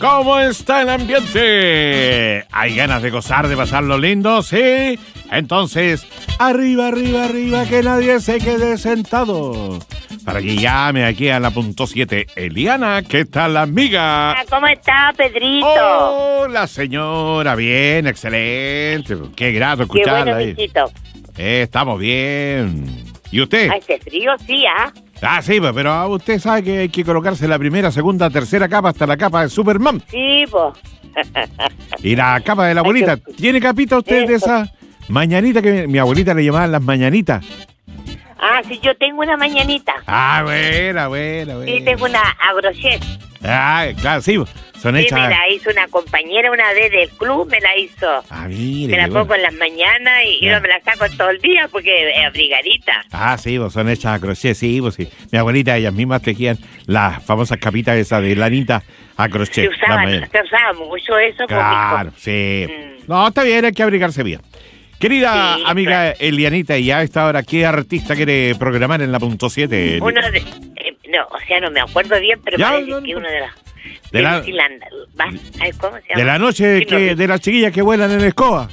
¿Cómo está el ambiente? ¿Hay ganas de gozar, de pasarlo lindo? ¿Sí? Entonces, arriba, arriba, arriba, que nadie se quede sentado. Para que llame aquí a la punto 7. Eliana, ¿qué tal, amiga? ¿Cómo está, Pedrito? Hola, señora. Bien, excelente. Qué grato escucharla. Qué bueno, mijito. Estamos bien. ¿Y usted? Ay, este frío sí, ¿ah? Ah, sí, pero usted sabe que hay que colocarse la primera, segunda, tercera capa hasta la capa de Superman. Sí, po. Y la capa de la abuelita. ¿Tiene capita usted de esa mañanita que mi abuelita le llamaban las mañanitas? Ah, sí, yo tengo una mañanita. Ah, buena. Sí, tengo una agrochet. Ah, claro, sí, son Sí, hechas. me la hizo una compañera una vez del club, me la hizo. Ah, mire. Me la qué pongo bueno. en las mañanas y yo me la saco todo el día porque es abrigadita. Ah, sí, son hechas a crochet, sí, sí. Mi abuelita, ellas mismas tejían las famosas capitas esas de lanita a crochet. Se usaba mucho eso. Claro, sí. No, está bien, hay que abrigarse bien. Querida amiga Elianita, y a esta hora, ¿qué artista quiere programar en la punto 7? Uno de... no, o sea, no me acuerdo bien, pero Ya, parece no, que uno de las... de la- ¿Cómo se llama? De la noche Sí, no, de las chiquillas que vuelan en escoba.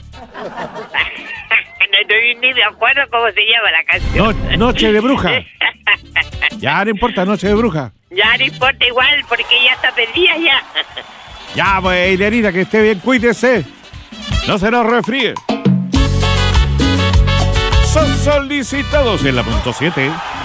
ni me acuerdo cómo se llama la canción. Noche de bruja. Ya no importa, noche de bruja. Ya no importa igual, porque ya está perdida ya. Ya, pues, Elianita, que esté bien, cuídese. No se nos resfríe. Son solicitados en la punto 7.